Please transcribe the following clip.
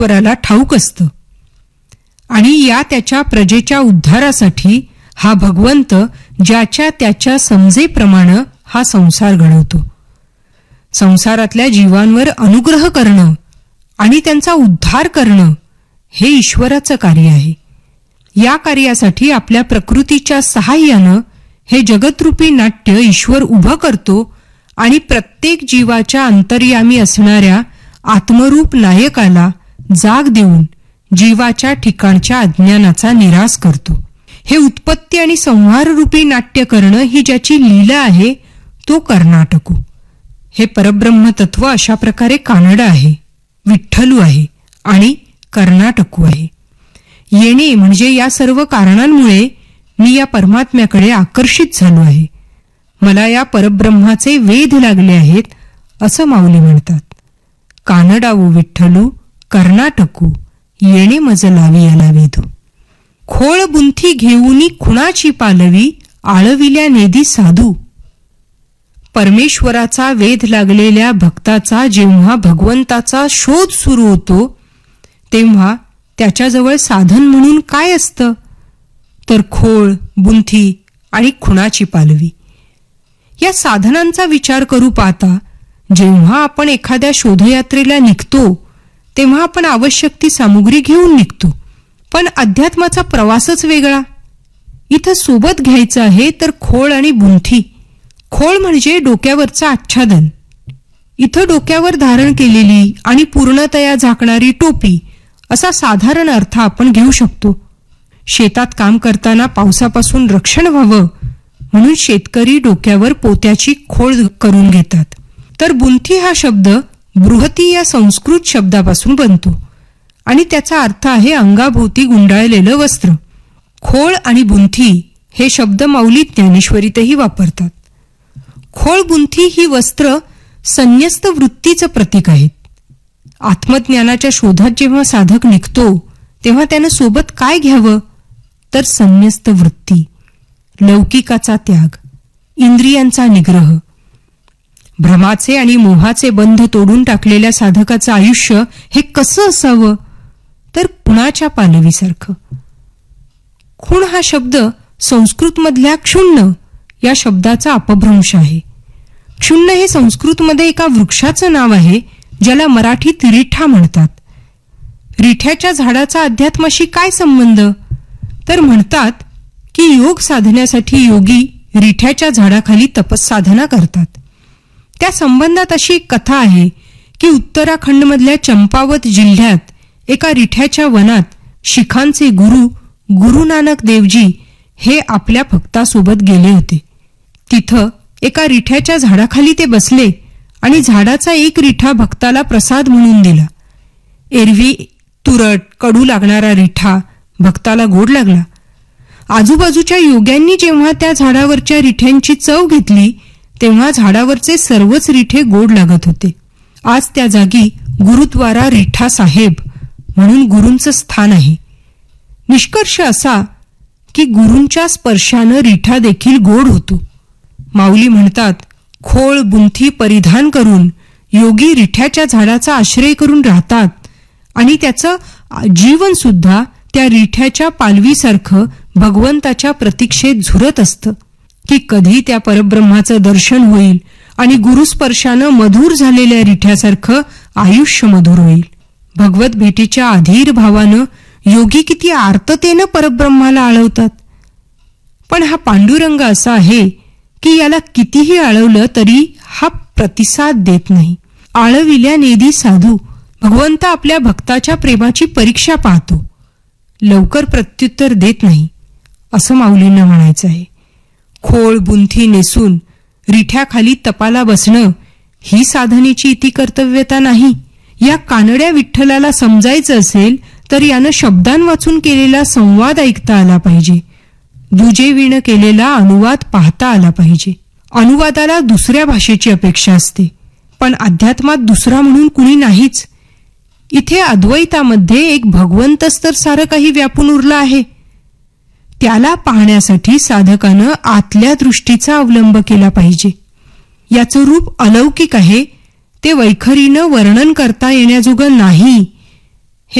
ईश्वराला ठाऊक असतं आणि या त्याच्या प्रजेच्या उद्धारासाठी हा भगवंत ज्याच्या त्याच्या समजेप्रमाणे हा संसार घडवतो. संसारातल्या जीवांवर अनुग्रह करणं आणि त्यांचा उद्धार करणं हे ईश्वराचं कार्य आहे. या कार्यासाठी आपल्या प्रकृतीच्या सहाय्यानं हे जगतरूपी नाट्य ईश्वर उभं करतो आणि प्रत्येक जीवाच्या अंतर्यामी असणाऱ्या आत्मरूप नायकाला जाग देऊन जीवाच्या ठिकाणच्या अज्ञानाचा निराश करतो. हे उत्पत्ती आणि संहार रूपी नाट्य करणं ही ज्याची लीला आहे तो कर्नाटकू. हे परब्रह्म तत्व अशा प्रकारे कानडा आहे, विठ्ठलू आहे आणि कर्नाटकू आहे. येणे म्हणजे या सर्व कारणांमुळे मी या परमात्म्याकडे आकर्षित झालो आहे. मला या परब्रह्माचे वेध लागले आहेत असं माऊली म्हणतात. कानडावू विठ्ठलू कर्नाटकू येणे मज लावी याला वेधू. खोळ बुंथी घेऊनी खुणाची पालवी आळविल्या नेदी साधू. परमेश्वराचा वेध लागलेल्या भक्ताचा जेव्हा भगवंताचा शोध सुरू होतो तेव्हा त्याच्याजवळ साधन म्हणून काय असतं तर खोळ, बुंथी आणि खुणाची पालवी. या साधनांचा विचार करू पाहता जेव्हा आपण एखाद्या शोधयात्रेला निघतो तेव्हा आपण आवश्यक ती सामुग्री घेऊन निघतो, पण अध्यात्माचा प्रवासच वेगळा. इथं सोबत घ्यायचं आहे तर खोळ आणि बुंथी. खोळ म्हणजे डोक्यावरचं आच्छादन. इथं डोक्यावर धारण केलेली आणि पूर्णतया झाकणारी टोपी असा साधारण अर्थ आपण घेऊ शकतो. शेतात काम करताना पावसापासून रक्षण व्हावं म्हणून शेतकरी डोक्यावर पोत्याची खोळ करून घेतात. तर बुंथी हा शब्द बृहती या संस्कृत शब्दापासून बनतो आणि त्याचा अर्थ आहे अंगाभोवती गुंडाळलेलं वस्त्र. खोळ आणि बुंथी हे शब्द माऊली ज्ञानेश्वरीतही वापरतात. खोळ बुंथी ही वस्त्र संन्यस्त वृत्तीचं प्रतीक आहेत. आत्मज्ञानाच्या शोधात जेव्हा साधक निघतो तेव्हा त्यानं सोबत काय घ्यावं तर संन्यस्त वृत्ती, लौकिकाचा त्याग, इंद्रियांचा निग्रह. भ्रमाचे आणि मोहाचे बंध तोडून टाकलेल्या साधकाचं आयुष्य हे कसं असावं तर खुणाच्या पालवीसारखं. खुण हा शब्द संस्कृतमधल्या क्षुण्ण या शब्दाचा अपभ्रंश आहे. क्षुण्ण हे संस्कृतमध्ये एका वृक्षाचं नाव आहे ज्याला मराठीत रिठा म्हणतात. रिठ्याच्या झाडाचा अध्यात्माशी काय संबंध तर म्हणतात की योग साधण्यासाठी योगी रिठ्याच्या झाडाखाली तपस्साधना करतात. त्या संबंधात अशी एक कथा आहे की उत्तराखंडमधल्या चंपावत जिल्ह्यात एका रिठ्याच्या वनात शिखांचे गुरु नानक देवजी हे आपल्या भक्तासोबत गेले होते. तिथं एका रिठ्याच्या झाडाखाली ते बसले आणि झाडाचा एक रिठा भक्ताला प्रसाद म्हणून दिला. एरवी तुरट कडू लागणारा रिठा भक्ताला गोड लागला. आजूबाजूच्या योग्यांनी जेव्हा त्या झाडावरच्या रिठ्यांची चव घेतली तेव्हा झाडावरचे सर्वच रिठे गोड लागत होते. आज त्या जागी गुरुद्वारा रिठा साहेब म्हणून गुरूंचं स्थान आहे. निष्कर्ष असा की गुरूंच्या स्पर्शानं रिठा देखील गोड होतो. माऊली म्हणतात खोळ बुंथी परिधान करून योगी रिठ्याच्या झाडाचा आश्रय करून राहतात आणि त्याचं जीवन सुद्धा त्या रिठ्याच्या पालवीसारखं भगवंताच्या प्रतीक्षेत झुरत असतं की कधी त्या परब्रह्माचं दर्शन होईल आणि गुरुस्पर्शानं मधुर झालेल्या रिठ्यासारखं आयुष्य मधुर होईल. भगवत भेटीच्या अधीर भावानं योगी किती आर्ततेनं परब्रह्माला आळवतात. पण हा पांडुरंग असा आहे की याला कितीही आळवलं तरी हा प्रतिसाद देत नाही. आळविल्या नेदी साधू. भगवंत आपल्या भक्ताच्या प्रेमाची परीक्षा पाहतो, लवकर प्रत्युत्तर देत नाही असं माऊलींना म्हणायचं आहे. खोळ बुंथी नेसून रिठ्याखाली तपाला बसणं ही साधनेची इति कर्तव्यता नाही. या कानड्या विठ्ठलाला समजायचं असेल तर यानं शब्दांवाचून केलेला संवाद ऐकता आला पाहिजे. दुजेवीनं केलेला अनुवाद पाहता आला पाहिजे. अनुवादाला दुसऱ्या भाषेची अपेक्षा असते, पण अध्यात्मात दुसरा म्हणून कुणी नाहीच. इथे अद्वैतामध्ये एक भगवंतच तर सारं काही व्यापून उरला आहे. त्याला पाहण्यासाठी साधकानं आतल्या दृष्टीचा अवलंब केला पाहिजे. याचं रूप अलौकिक आहे, ते वैखरीनं वर्णन करता येण्याजोगं नाही